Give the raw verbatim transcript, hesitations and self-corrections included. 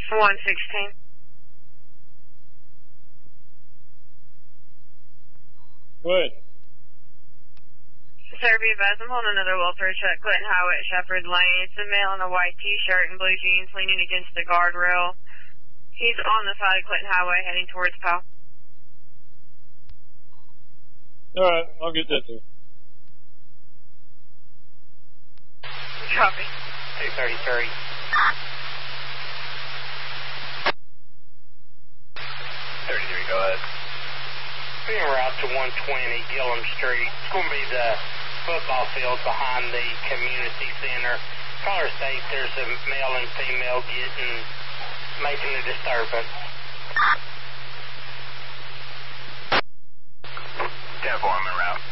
one sixteen. Go ahead. Sir, be advised, I'm holding another welfare check, Clinton Highway at Shepherd Lane. It's a male in a white t-shirt and blue jeans leaning against the guardrail. He's on the side of Clinton Highway heading towards Powell. Alright, I'll get that too. Copy. two thirty-three. thirty-three, go ahead. Being route to one twenty Gillum Street. It's going to be the football field behind the community center. Caller states there's a male and female getting, making a disturbance. ten four on my route.